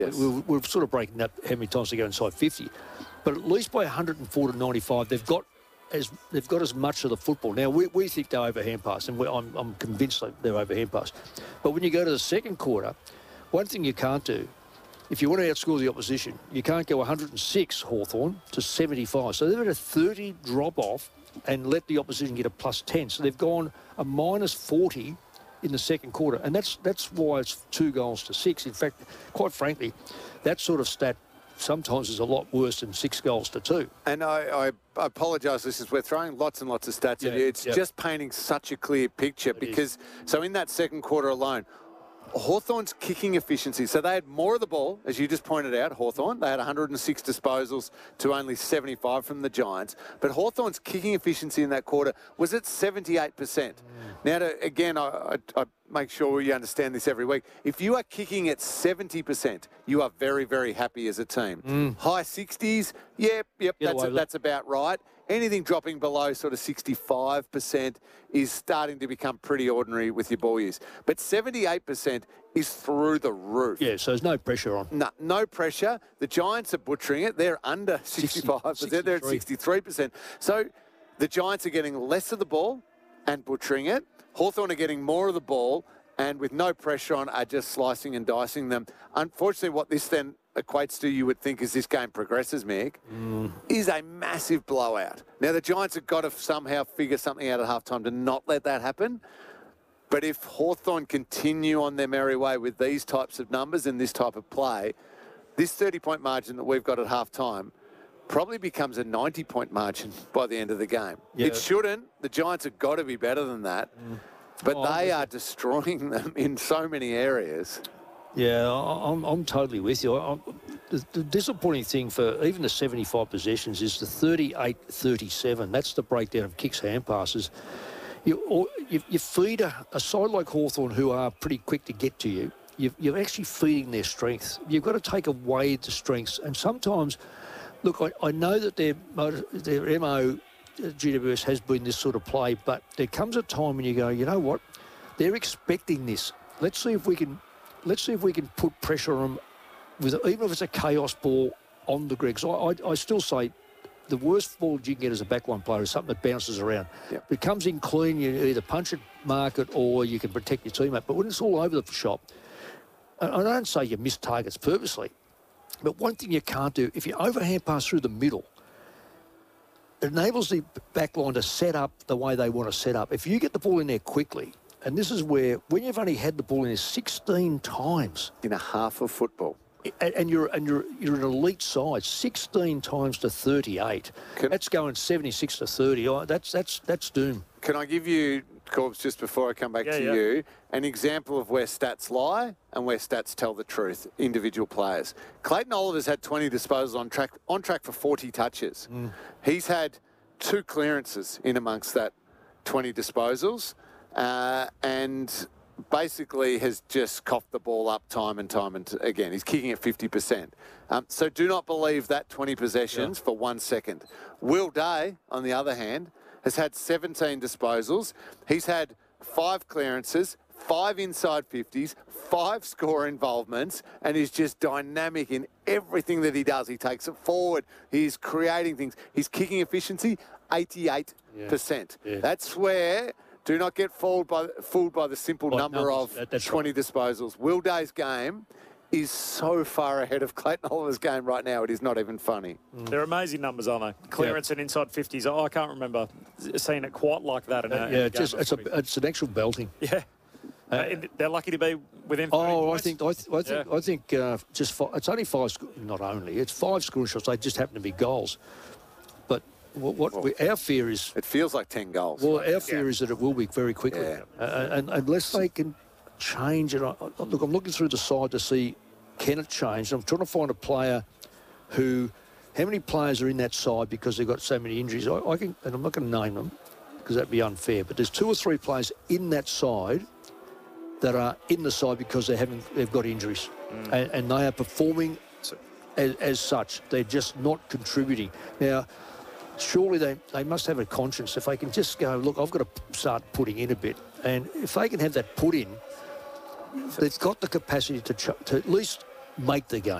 Yes. We're sort of breaking up how many times they go inside 50. But at least by 104 to 95, they've got as much of the football. Now, we think they're overhand pass, and I'm convinced they're overhand pass. But when you go to the second quarter, one thing you can't do, if you want to outscore the opposition, you can't go 106 Hawthorn to 75. So they've had a 30 drop-off and let the opposition get a plus 10. So they've gone a minus 40 in the second quarter. And that's why it's 2 goals to 6. In fact, quite frankly, that sort of stat sometimes is a lot worse than 6 goals to 2. And I apologise, listeners, we're throwing lots and lots of stats at you. It's just painting such a clear picture because, so in that second quarter alone, Hawthorn's kicking efficiency, so they had more of the ball, as you just pointed out, Hawthorn. They had 106 disposals to only 75 from the Giants. But Hawthorn's kicking efficiency in that quarter was at 78%. Now, again, I make sure you understand this every week. If you are kicking at 70%, you are very, very happy as a team. High 60s, yep, that's about right. Anything dropping below sort of 65% is starting to become pretty ordinary with your ball use. But 78% is through the roof. Yeah, so there's no pressure on. No pressure. The Giants are butchering it. They're under 65%. They're at 63%. So the Giants are getting less of the ball and butchering it. Hawthorn are getting more of the ball and with no pressure on are just slicing and dicing them. Unfortunately, what this then equates to, you would think, as this game progresses, Mick, is a massive blowout. Now, the Giants have got to somehow figure something out at halftime to not let that happen. But if Hawthorn continue on their merry way with these types of numbers and this type of play, this 30-point margin that we've got at halftime probably becomes a 90-point margin by the end of the game. Yeah. It shouldn't. The Giants have got to be better than that. But they are destroying them in so many areas. Yeah, I'm totally with you. The disappointing thing for even the 75 possessions is the 38-37. That's the breakdown of kicks, hand passes. You feed a side like Hawthorn, who are pretty quick to get to you, you're actually feeding their strengths. You've got to take away the strengths. And sometimes, look, I know that their MO, GWS, has been this sort of play, but there comes a time when you go, you know what, they're expecting this. Let's see if we can put pressure on them, even if it's a chaos ball on the Gregs. I still say the worst ball you can get as a backline player is something that bounces around. Yep. If it comes in clean, you either punch it, mark it, or you can protect your teammate. But when it's all over the shop, and I don't say you miss targets purposely, but one thing you can't do, if you overhand pass through the middle, it enables the backline to set up the way they want to set up. If you get the ball in there quickly, and this is where, when you've only had the ball in there 16 times in a half of football, and you're an elite side, 16 times to 38, that's going 76 to 30. Oh, that's doom. Can I give you, Corbs, just before I come back to you, an example of where stats lie and where stats tell the truth? Individual players. Clayton Oliver's had 20 disposals on track for 40 touches. He's had 2 clearances in amongst that 20 disposals. And basically has just coughed the ball up time and again. He's kicking at 50%. So do not believe that 20 possessions for 1 second. Will Day, on the other hand, has had 17 disposals. He's had 5 clearances, 5 inside 50s, 5 score involvements, and is just dynamic in everything that he does. He takes it forward. He's creating things. His kicking efficiency, 88%. That's where... Do not get fooled by the simple number of 20 disposals. Will Day's game is so far ahead of Clayton Oliver's game right now, it is not even funny. They're amazing numbers, aren't they? Clearance and inside 50s. I can't remember seeing it quite like that in a game. It's an actual belting. Yeah. They're lucky to be within 30 points. I think it's only 5. Not only it's 5 scoring shots. They just happen to be goals. But our fear is... It feels like 10 goals. Well, our fear is that it will be very quickly. And unless they can change it... Look, I'm looking through the side to see, can it change? I'm trying to find a player who... How many players are in that side because they've got so many injuries? I can, and I'm not going to name them because that'd be unfair, but there's 2 or 3 players in that side that are in the side because they've got injuries. And they are performing as such. They're just not contributing. Now... Surely they must have a conscience. If they can just go, look, I've got to start putting in a bit. And if they can have that put in, they've got the capacity to at least make the game.